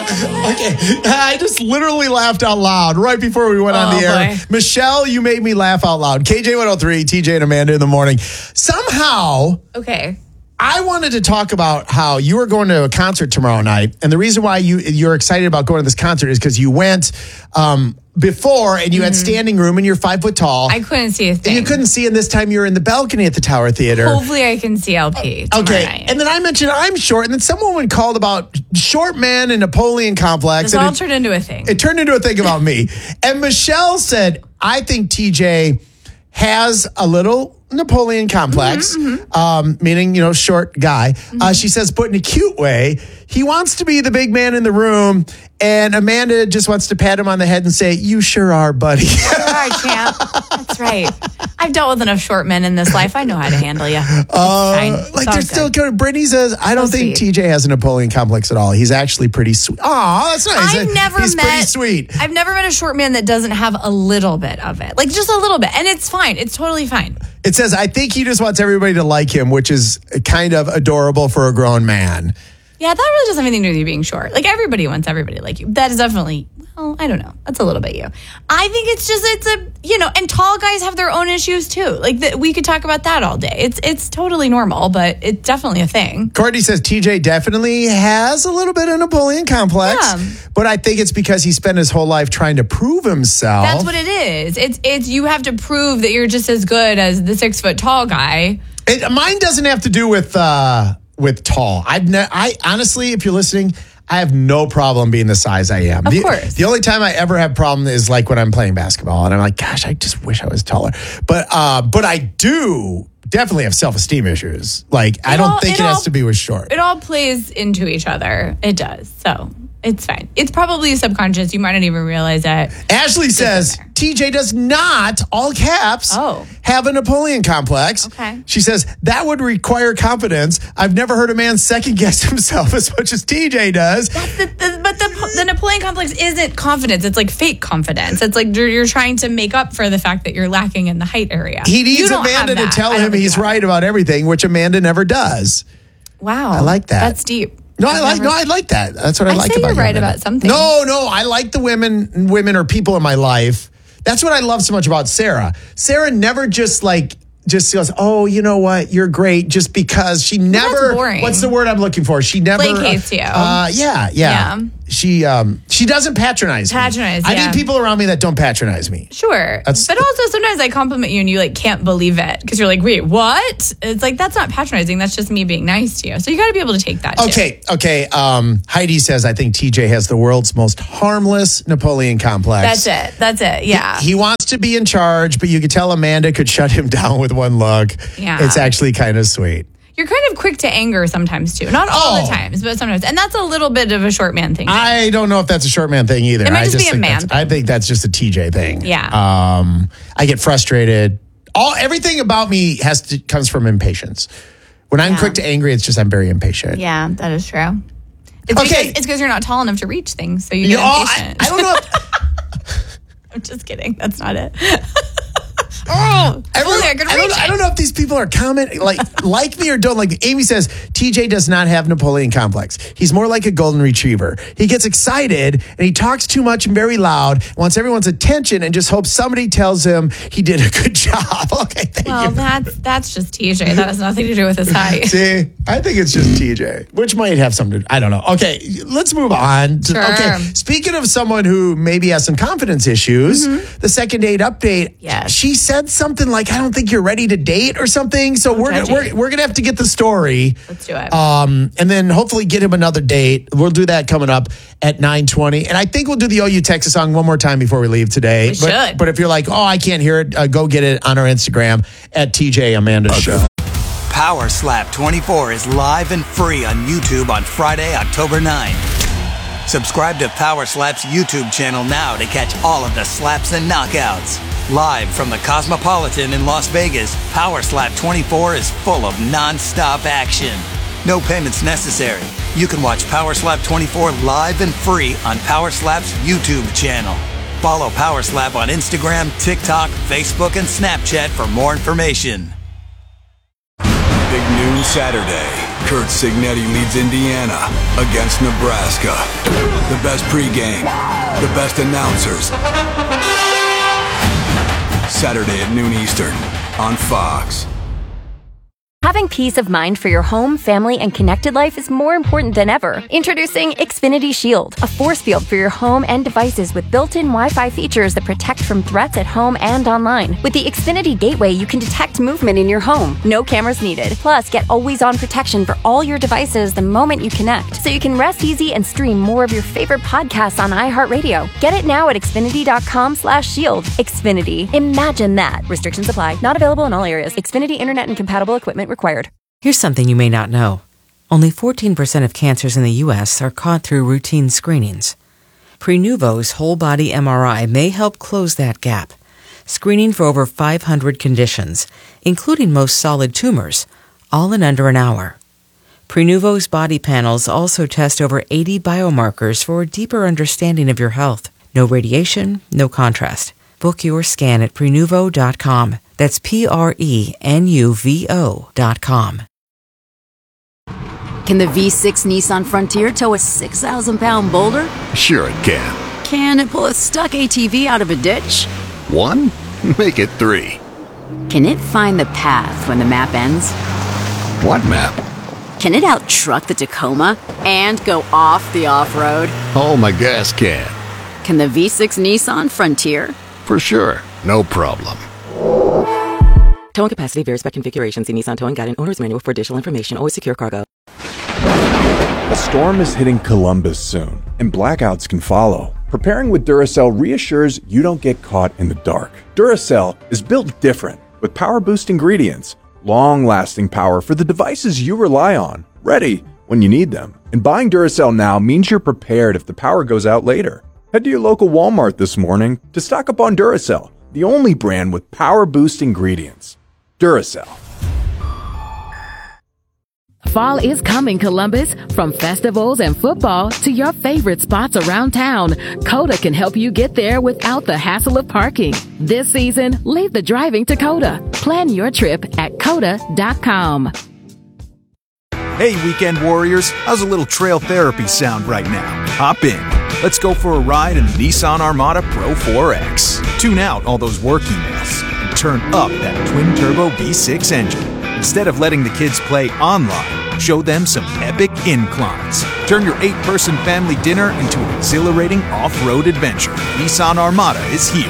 Okay, I just literally laughed out loud right before we went on the air. Boy. Michelle, you made me laugh out loud. KJ103, TJ and Amanda in the morning. Somehow, Okay. I wanted to talk about how you are going to a concert tomorrow night. And the reason why you're excited about going to this concert is because you went before and you had standing room and you're 5 foot tall. I couldn't see a thing. And you couldn't see, and this time you're in the balcony at the Tower Theater. Hopefully I can see LP tomorrow Okay, night. and then I mentioned I'm short, and then someone called about short man and Napoleon complex. This And all turned into a thing. it turned into a thing about me. And Michelle said, I think TJ has a little Napoleon complex, meaning, short guy. She says, but in a cute way, he wants to be the big man in the room. And Amanda just wants to pat him on the head and say, you sure are, buddy. Sure are, champ. That's right. I've dealt with enough short men in this life. I know how to handle you. They're still good. Brittany says, I don't think sweet. TJ has a Napoleon complex at all. He's actually pretty sweet. Oh, that's nice. He's pretty sweet. I've never met a short man that doesn't have a little bit of it. Like just a little bit. And it's fine. It's totally fine. It says, I think he just wants everybody to like him, which is kind of adorable for a grown man. Yeah, that really doesn't have anything to do with you being short. Like everybody wants everybody to like you. That is definitely, well, I don't know. That's a little bit you. I think and tall guys have their own issues too. Like we could talk about that all day. It's totally normal, but it's definitely a thing. Courtney says TJ definitely has a little bit of Napoleon complex, but I think it's because he spent his whole life trying to prove himself. That's what it is. It's you have to prove that you're just as good as the 6 foot tall guy. Mine doesn't have to do with tall. I honestly, if you're listening, I have no problem being the size I am. Of course. The only time I ever have problem is like when I'm playing basketball and I'm like, gosh, I just wish I was taller. But I do definitely have self-esteem issues. Like I don't think it has to be with short. It all plays into each other. It does. So it's fine. It's probably subconscious. You might not even realize it. Ashley says TJ does not, all caps, have a Napoleon complex. Okay. She says that would require confidence. I've never heard a man second guess himself as much as TJ does. But the Napoleon complex isn't confidence. It's like fake confidence. It's like you're trying to make up for the fact that you're lacking in the height area. He needs Amanda to tell him he's right about everything, which Amanda never does. Wow. I like that. That's deep. I like that. That's what I like about you. You're right about something. No, I like the women or people in my life. That's what I love so much about Sarah. Sarah never just goes, oh, you know what? You're great. Just because she never. That's boring. What's the word I'm looking for? She never placates you. Yeah. She doesn't patronize me. I need people around me that don't patronize me. Sure. But also sometimes I compliment you and you like can't believe it because you're like, wait, what? It's like, that's not patronizing. That's just me being nice to you. So you got to be able to take that too. Okay. Heidi says, I think TJ has the world's most harmless Napoleon complex. That's it. Yeah. He wants to be in charge, but you could tell Amanda could shut him down with one look. Yeah. It's actually kind of sweet. You're kind of quick to anger sometimes too. Not all the times, but sometimes. And that's a little bit of a short man thing. I don't know if that's a short man thing either. It might just be a man thing. I think that's just a TJ thing. Yeah. I get frustrated. Everything about me comes from impatience. When I'm quick to angry, it's just I'm very impatient. Yeah, that is true. It's because you're not tall enough to reach things, so you get impatient. I don't know. I'm just kidding. That's not it. I don't know if these people are commenting like me or don't like me. Amy says TJ does not have Napoleon complex. He's more like a golden retriever. He gets excited and he talks too much and very loud, wants everyone's attention and just hopes somebody tells him he did a good job. Okay, thank you. Well, that's just TJ. That has nothing to do with his height. See, I think it's just TJ, which might have something to do. I don't know. Okay, let's move on. Sure. Okay, speaking of someone who maybe has some confidence issues, the second date update. Yes. She said something like, I don't think you're ready to date or something. So we're gonna have to get the story. Let's do it. And then hopefully get him another date. We'll do that coming up at 9:20. And I think we'll do the OU Texas song one more time before we leave today. We should. But if you're like, I can't hear it, go get it on our Instagram at TJ Amanda Show. Power Slap 24 is live and free on YouTube on Friday, October 9th. Subscribe to Power Slap's YouTube channel now to catch all of the slaps and knockouts. Live from the Cosmopolitan in Las Vegas, Power Slap 24 is full of non-stop action. No payments necessary. You can watch Power Slap 24 live and free on Power Slap's YouTube channel. Follow Power Slap on Instagram, TikTok, Facebook, and Snapchat for more information. Big noon Saturday. Curt Cignetti leads Indiana against Nebraska. The best pregame, the best announcers. Saturday at noon Eastern on Fox. Having peace of mind for your home, family, and connected life is more important than ever. Introducing Xfinity Shield, a force field for your home and devices with built-in Wi-Fi features that protect from threats at home and online. With the Xfinity Gateway, you can detect movement in your home. No cameras needed. Plus, get always-on protection for all your devices the moment you connect, so you can rest easy and stream more of your favorite podcasts on iHeartRadio. Get it now at Xfinity.com/shield. Xfinity. Imagine that. Restrictions apply. Not available in all areas. Xfinity Internet and compatible equipment required. Here's something you may not know. Only 14% of cancers in the U.S. are caught through routine screenings. Prenuvo's whole-body MRI may help close that gap, screening for over 500 conditions, including most solid tumors, all in under an hour. Prenuvo's body panels also test over 80 biomarkers for a deeper understanding of your health. No radiation, no contrast. Book your scan at Prenuvo.com. That's Prenuvo.com. Can the V6 Nissan Frontier tow a 6,000-pound boulder? Sure it can. Can it pull a stuck ATV out of a ditch? 1? Make it 3. Can it find the path when the map ends? What map? Can it out-truck the Tacoma and go off the off-road? Oh, my gas can. Can the V6 Nissan Frontier? For sure. No problem. Towing capacity varies by configuration. See Nissan Towing Guide and Owner's Manual for additional information. Always secure cargo. A storm is hitting Columbus soon, and blackouts can follow. Preparing with Duracell reassures you don't get caught in the dark. Duracell is built different, with power-boost ingredients, long-lasting power for the devices you rely on, ready when you need them. And buying Duracell now means you're prepared if the power goes out later. Head to your local Walmart this morning to stock up on Duracell, the only brand with power-boost ingredients. Duracell. Fall is coming, Columbus. From festivals and football to your favorite spots around town, Coda can help you get there without the hassle of parking. This season, leave the driving to Coda. Plan your trip at Coda.com. Hey, weekend warriors. How's a little trail therapy sound right now? Hop in. Let's go for a ride in the Nissan Armada Pro 4X. Tune out all those work emails and turn up that twin-turbo V6 engine. Instead of letting the kids play online, show them some epic inclines. Turn your 8-person family dinner into an exhilarating off-road adventure. Nissan Armada is here.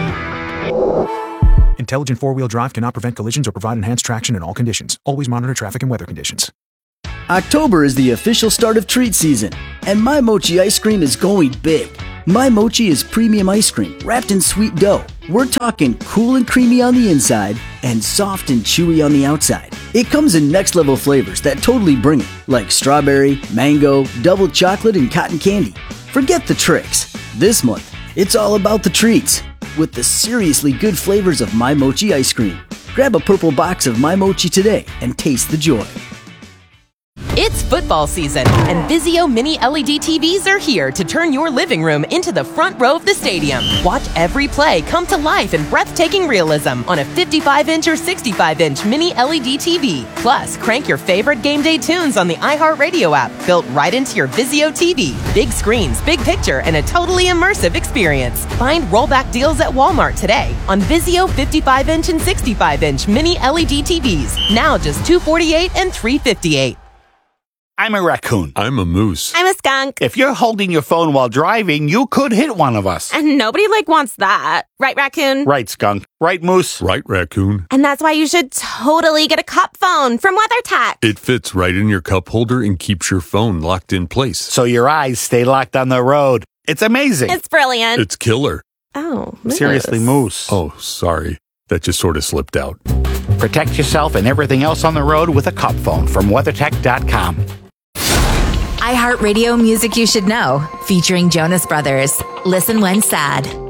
Intelligent four-wheel drive cannot prevent collisions or provide enhanced traction in all conditions. Always monitor traffic and weather conditions. October is the official start of treat season, and My Mochi ice cream is going big. My Mochi is premium ice cream wrapped in sweet dough. We're talking cool and creamy on the inside and soft and chewy on the outside. It comes in next-level flavors that totally bring it, like strawberry, mango, double chocolate, and cotton candy. Forget the tricks. This month, it's all about the treats with the seriously good flavors of My Mochi ice cream. Grab a purple box of My Mochi today and taste the joy. It's football season, and Vizio Mini LED TVs are here to turn your living room into the front row of the stadium. Watch every play come to life in breathtaking realism on a 55-inch or 65-inch Mini LED TV. Plus, crank your favorite game day tunes on the iHeartRadio app, built right into your Vizio TV. Big screens, big picture, and a totally immersive experience. Find rollback deals at Walmart today on Vizio 55-inch and 65-inch Mini LED TVs. Now just $248 and $358. I'm a raccoon. I'm a moose. I'm a skunk. If you're holding your phone while driving, you could hit one of us. And nobody wants that. Right, raccoon? Right, skunk. Right, moose? Right, raccoon. And that's why you should totally get a cup phone from WeatherTech. It fits right in your cup holder and keeps your phone locked in place. So your eyes stay locked on the road. It's amazing. It's brilliant. It's killer. Oh, moose. Seriously, moose. Oh, sorry. That just sort of slipped out. Protect yourself and everything else on the road with a cup phone from WeatherTech.com. iHeartRadio Music You Should Know, featuring Jonas Brothers. Listen when sad.